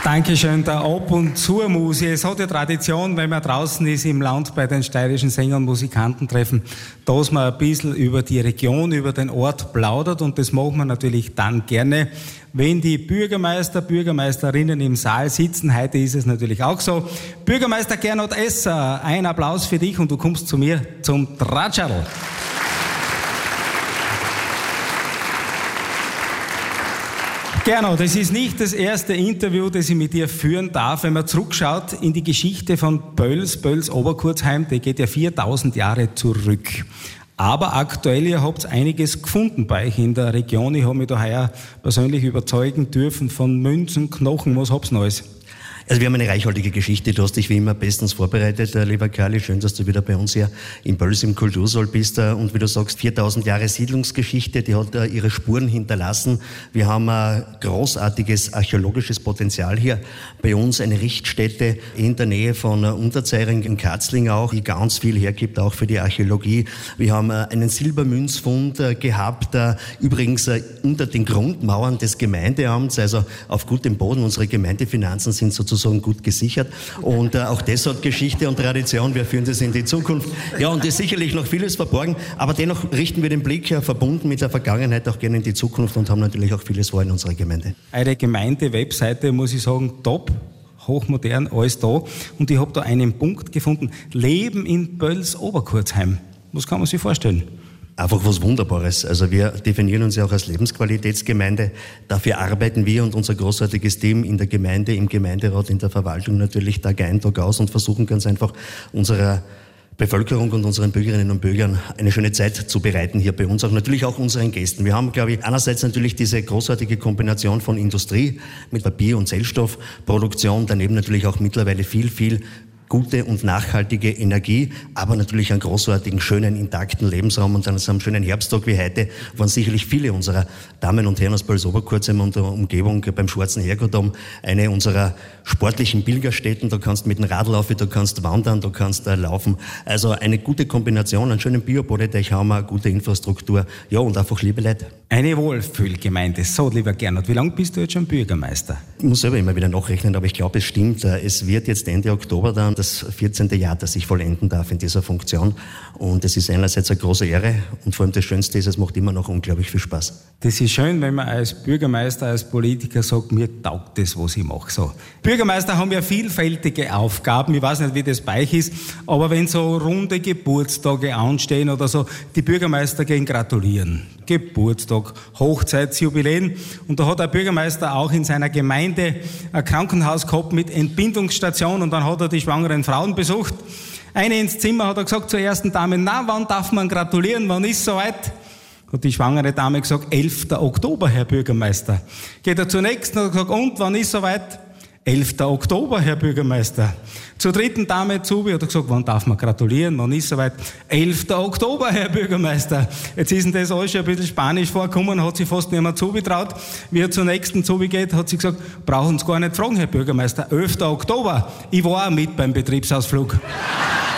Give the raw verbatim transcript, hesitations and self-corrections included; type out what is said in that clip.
Dankeschön, der Ab- und Zu-Musi. Es hat ja Tradition, wenn man draußen ist im Land bei den steirischen Sänger- und Musikantentreffen, dass man ein bisschen über die Region, über den Ort plaudert, und das machen wir natürlich dann gerne, wenn die Bürgermeister, Bürgermeisterinnen im Saal sitzen. Heute ist es natürlich auch so. Bürgermeister Gernot Esser, ein Applaus für dich und du kommst zu mir zum Tratschadl. Gernot, das ist nicht das erste Interview, das ich mit dir führen darf. Wenn man zurückschaut in die Geschichte von Böls, Böls Oberkurzheim, die geht ja viertausend Jahre zurück. Aber aktuell, ihr habt einiges gefunden bei euch in der Region. Ich habe mich da heuer persönlich überzeugen dürfen von Münzen, Knochen. Was habt's Neues? Also wir haben eine reichhaltige Geschichte. Du hast dich wie immer bestens vorbereitet, lieber Karli. Schön, dass du wieder bei uns hier in Böls im Kultursaal bist. Und wie du sagst, viertausend Jahre Siedlungsgeschichte, die hat ihre Spuren hinterlassen. Wir haben ein großartiges archäologisches Potenzial hier bei uns, eine Richtstätte in der Nähe von Unterzeiring in Katzling auch, die ganz viel hergibt, auch für die Archäologie. Wir haben einen Silbermünzfund gehabt, übrigens unter den Grundmauern des Gemeindeamts, also auf gutem Boden. Unsere Gemeindefinanzen sind sozusagen sozusagen gut gesichert. Und äh, auch das hat Geschichte und Tradition. Wir führen das in die Zukunft. Ja, und ist sicherlich noch vieles verborgen, aber dennoch richten wir den Blick, äh, verbunden mit der Vergangenheit, auch gerne in die Zukunft und haben natürlich auch vieles vor in unserer Gemeinde. Eure Gemeinde-Webseite, muss ich sagen, top. Hochmodern, alles da. Und ich habe da einen Punkt gefunden. Leben in Böls Oberkurzheim. Was kann man sich vorstellen? Einfach was Wunderbares. Also wir definieren uns ja auch als Lebensqualitätsgemeinde. Dafür arbeiten wir und unser großartiges Team in der Gemeinde, im Gemeinderat, in der Verwaltung natürlich Tag ein, Tag aus und versuchen ganz einfach unserer Bevölkerung und unseren Bürgerinnen und Bürgern eine schöne Zeit zu bereiten hier bei uns, auch natürlich auch unseren Gästen. Wir haben, glaube ich, einerseits natürlich diese großartige Kombination von Industrie mit Papier- und Zellstoffproduktion, daneben natürlich auch mittlerweile viel, viel gute und nachhaltige Energie, aber natürlich einen großartigen, schönen, intakten Lebensraum. Und dann an einem schönen Herbsttag wie heute waren sicherlich viele unserer Damen und Herren aus Böls Oberkurzheim und der Umgebung beim Schwarzen Herrgottom eine unserer sportlichen Pilgerstätten. Da kannst du mit dem Radl laufen, da kannst du wandern, da kannst du laufen. Also eine gute Kombination, einen schönen Biobodeteich haben wir, eine gute Infrastruktur, ja, und einfach liebe Leute. Eine Wohlfühlgemeinde. So, lieber Gernot, wie lange bist du jetzt schon Bürgermeister? Ich muss selber immer wieder nachrechnen, aber ich glaube, es stimmt. Es wird jetzt Ende Oktober dann das vierzehnte Jahr, das ich vollenden darf in dieser Funktion. Und es ist einerseits eine große Ehre und vor allem das Schönste ist, es macht immer noch unglaublich viel Spaß. Das ist schön, wenn man als Bürgermeister, als Politiker sagt, mir taugt das, was ich mache. So. Bürgermeister haben ja vielfältige Aufgaben. Ich weiß nicht, wie das bei euch ist, aber wenn so runde Geburtstage anstehen oder so, die Bürgermeister gehen gratulieren. Geburtstag, Hochzeitsjubiläen. Und da hat der Bürgermeister auch in seiner Gemeinde ein Krankenhaus gehabt mit Entbindungsstation und dann hat er die schwangeren Frauen besucht. Eine ins Zimmer hat er gesagt zur ersten Dame, na, wann darf man gratulieren, wann ist soweit? Hat die schwangere Dame gesagt, elfter Oktober, Herr Bürgermeister. Geht er zur nächsten und hat gesagt, und, wann ist soweit? elfter Oktober, Herr Bürgermeister. Zur dritten Dame zu, hat er gesagt, wann darf man gratulieren, wann ist soweit? elfter Oktober, Herr Bürgermeister. Jetzt ist ihm das alles schon ein bisschen spanisch vorgekommen, hat sich fast nicht mehr zugetraut. Wie er zur nächsten zugeht, hat sie gesagt, brauchen Sie gar nicht fragen, Herr Bürgermeister, elfter Oktober. Ich war auch mit beim Betriebsausflug.